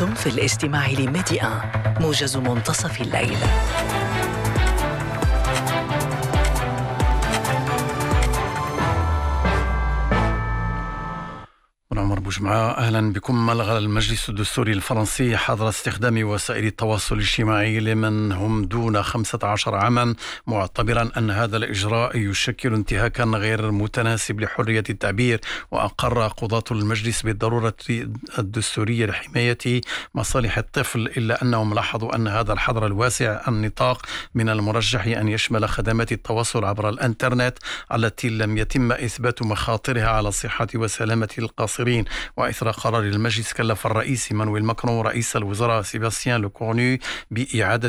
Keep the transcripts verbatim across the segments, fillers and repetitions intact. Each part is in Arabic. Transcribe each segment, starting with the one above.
أنتم في الاستماع لميديا موجز منتصف الليل. عمر بوجمعة، أهلا بكم. ألغى المجلس الدستوري الفرنسي حظر استخدام وسائل التواصل الاجتماعي لمن هم دون خمسة عشر عاما، معتبرا أن هذا الإجراء يشكل انتهاكا غير متناسب لحرية التعبير. وأقر قضاة المجلس بالضرورة الدستورية لحماية مصالح الطفل، إلا أنهم لاحظوا أن هذا الحظر الواسع النطاق من المرجح أن يشمل خدمات التواصل عبر الإنترنت التي لم يتم إثبات مخاطرها على صحة وسلامة القاصرين. وإثر قرار المجلس، كلف الرئيس مانويل ماكرون رئيس الوزراء سيباستيان لوكورنو بإعادة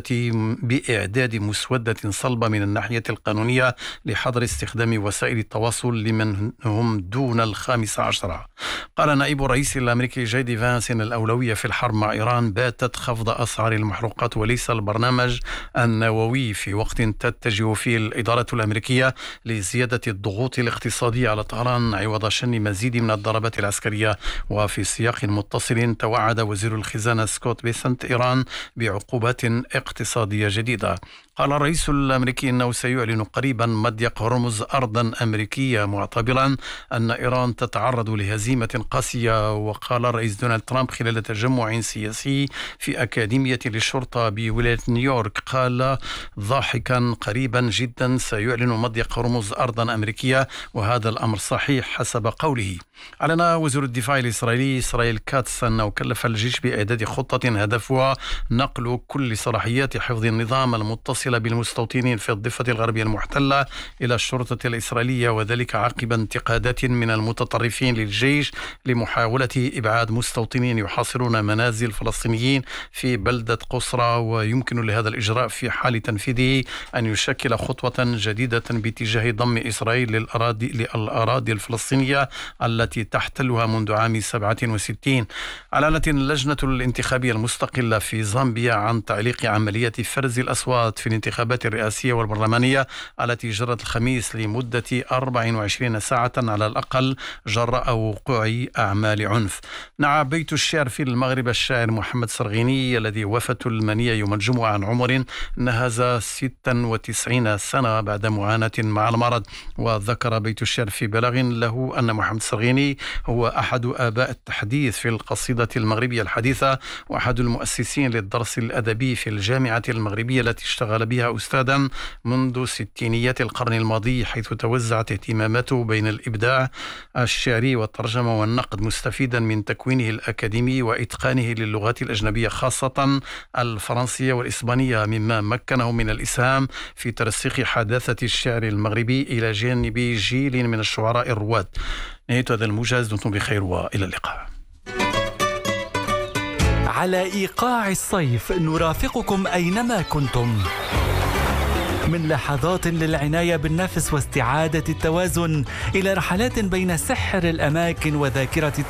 بإعداد مسودة صلبة من الناحية القانونية لحظر استخدام وسائل التواصل لمن هم دون الخامس عشر. قال نائب الرئيس الأمريكي جي دي فانس إن الأولوية في الحرب مع إيران باتت خفض أسعار المحروقات وليس البرنامج النووي، في وقت تتجه فيه الإدارة الأمريكية لزيادة الضغوط الاقتصادية على طهران عوض شن مزيد من الضربات العسكرية. وفي سياق متصل، توعد وزير الخزانة سكوت بيسنت إيران بعقوبات اقتصادية جديدة. قال الرئيس الأمريكي إنه سيعلن قريبا مضيق هرمز أرضا أمريكية، معتبرا أن إيران تتعرض لهزيمة قاسية. وقال الرئيس دونالد ترامب خلال تجمع سياسي في أكاديمية للشرطة بولاية نيويورك، قال ضاحكا قريبا جدا سيعلن مضيق هرمز أرضا أمريكية، وهذا الأمر صحيح حسب قوله. أعلن وزير الدفاع الإسرائيلي إسرائيل كاتس أنه كلف الجيش بإعداد خطة هدفها نقل كل صلاحيات حفظ النظام المتصلة بالمستوطنين في الضفة الغربية المحتلة إلى الشرطة الإسرائيلية، وذلك عقب انتقادات من المتطرفين للجيش لمحاولة إبعاد مستوطنين يحاصرون منازل فلسطينيين في بلدة قصرى. ويمكن لهذا الإجراء في حال تنفيذه أن يشكل خطوة جديدة باتجاه ضم إسرائيل للأراضي, للأراضي الفلسطينية التي تحتلها منذ عام سبعة وستين. أعلنت اللجنة الانتخابية المستقلة في زامبيا عن تعليق عملية فرز الأصوات في الانتخابات الرئاسية والبرلمانية التي جرت الخميس لمدة أربع وعشرين ساعة على الأقل جراء وقوع أعمال عنف. نعى بيت الشعر في المغرب الشاعر محمد سرغيني الذي وفاة المنية يوم الجمعة عن عمر نهز ستة وتسعين سنة بعد معاناة مع المرض. وذكر بيت الشعر في بلاغ له أن محمد سرغيني هو أحد آباء التحديث في القصيدة المغربية الحديثة، وأحد المؤسسين للدرس الأدبي في الجامعة المغربية التي اشتغل بها أستاذا منذ ستينيات القرن الماضي، حيث توزعت اهتماماته بين الإبداع الشعري والترجمة والنقد، مستفيدا من تكوينه الأكاديمي وإتقانه للغات الأجنبية خاصة الفرنسية والإسبانية، مما مكنه من الإسهام في ترسيخ حداثة الشعر المغربي إلى جانب جيل من الشعراء الرواد. نهاية هذا الموجز، دمتم بخير وإلى اللقاء. على إيقاع الصيف نرافقكم أينما كنتم، من لحظات للعناية بالنفس واستعادة التوازن إلى رحلات بين سحر الأماكن وذاكرة